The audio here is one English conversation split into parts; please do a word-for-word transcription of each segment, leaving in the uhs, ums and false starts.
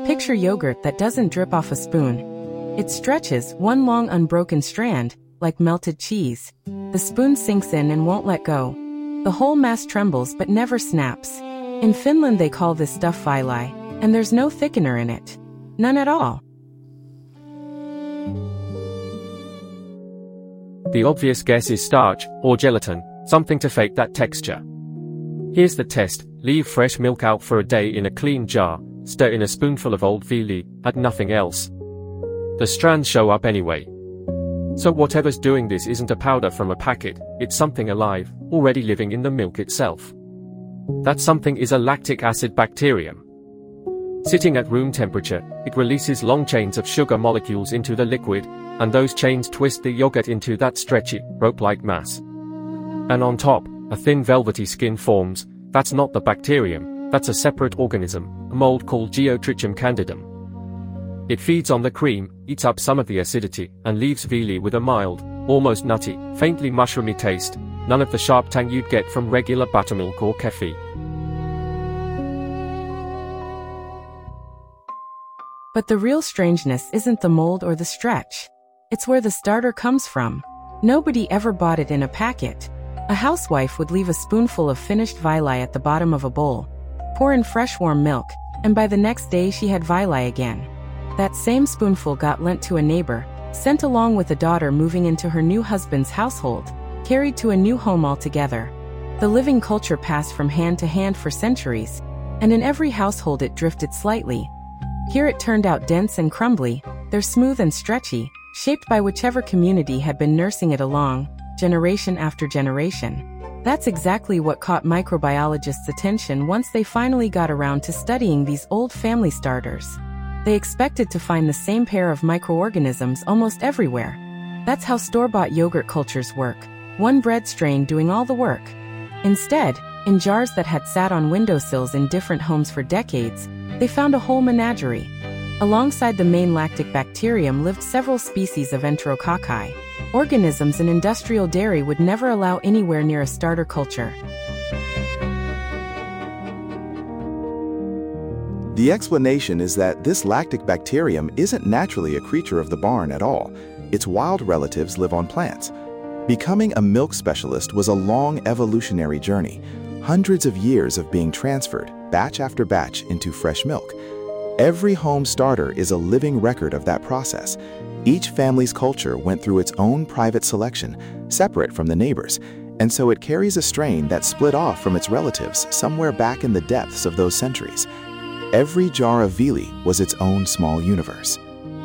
Picture yogurt that doesn't drip off a spoon. It stretches, one long unbroken strand, like melted cheese. The spoon sinks in and won't let go. The whole mass trembles but never snaps. In Finland they call this stuff villi, and there's no thickener in it. None at all. The obvious guess is starch, or gelatin, something to fake that texture. Here's the test: leave fresh milk out for a day in a clean jar, stir in a spoonful of old villi, add nothing else. The strands show up anyway. So whatever's doing this isn't a powder from a packet, it's something alive, already living in the milk itself. That something is a lactic acid bacterium. Sitting at room temperature, it releases long chains of sugar molecules into the liquid, and those chains twist the yogurt into that stretchy, rope-like mass. And on top, a thin velvety skin forms. That's not the bacterium, that's a separate organism, a mold called Geotrichum candidum. It feeds on the cream, eats up some of the acidity, and leaves villi with a mild, almost nutty, faintly mushroomy taste, none of the sharp tang you'd get from regular buttermilk or kefir. But the real strangeness isn't the mold or the stretch. It's where the starter comes from. Nobody ever bought it in a packet. A housewife would leave a spoonful of finished villi at the bottom of a bowl, pour in fresh warm milk, and by the next day she had villi again. That same spoonful got lent to a neighbor, sent along with a daughter moving into her new husband's household, carried to a new home altogether. The living culture passed from hand to hand for centuries, and in every household it drifted slightly. Here it turned out dense and crumbly, there smooth and stretchy, shaped by whichever community had been nursing it along, generation after generation. That's exactly what caught microbiologists' attention once they finally got around to studying these old family starters. They expected to find the same pair of microorganisms almost everywhere. That's how store-bought yogurt cultures work, one bread strain doing all the work. Instead, in jars that had sat on windowsills in different homes for decades, they found a whole menagerie. Alongside the main lactic bacterium lived several species of Enterococci, organisms an industrial dairy would never allow anywhere near a starter culture. The explanation is that this lactic bacterium isn't naturally a creature of the barn at all. Its wild relatives live on plants. Becoming a milk specialist was a long evolutionary journey, hundreds of years of being transferred, batch after batch, into fresh milk. Every home starter is a living record of that process. Each family's culture went through its own private selection, separate from the neighbors, and so it carries a strain that split off from its relatives somewhere back in the depths of those centuries. Every jar of villi was its own small universe.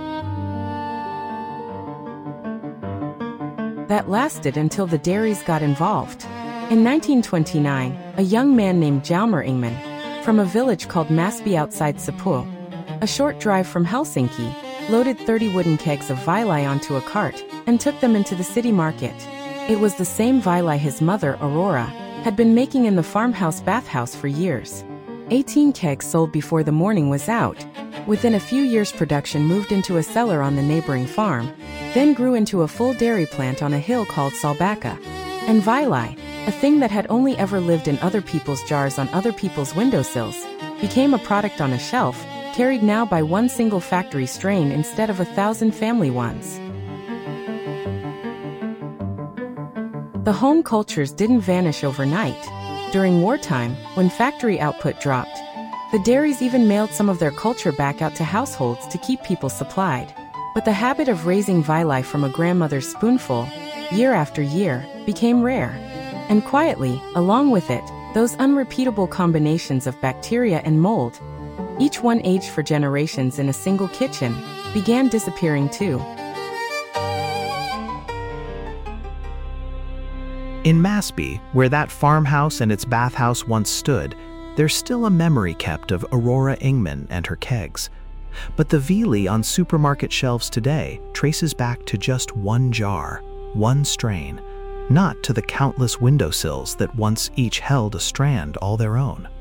That lasted until the dairies got involved. In nineteen twenty-nine, a young man named Hjalmar Ingman, from a village called Masby outside Sapporo, a short drive from Helsinki, loaded thirty wooden kegs of villi onto a cart and took them into the city market. It was the same villi his mother, Aurora, had been making in the farmhouse bathhouse for years. eighteen kegs sold before the morning was out. Within a few years, production moved into a cellar on the neighboring farm, then grew into a full dairy plant on a hill called Sälbäcka. And villi, a thing that had only ever lived in other people's jars on other people's windowsills, became a product on a shelf, carried now by one single factory strain instead of a thousand family ones. The home cultures didn't vanish overnight. During wartime, when factory output dropped, the dairies even mailed some of their culture back out to households to keep people supplied. But the habit of raising villi from a grandmother's spoonful, year after year, became rare. And quietly, along with it, those unrepeatable combinations of bacteria and mold, each one aged for generations in a single kitchen, began disappearing too. In Masby, where that farmhouse and its bathhouse once stood, there's still a memory kept of Aurora Ingman and her kegs. But the villi on supermarket shelves today traces back to just one jar, one strain, not to the countless windowsills that once each held a strand all their own.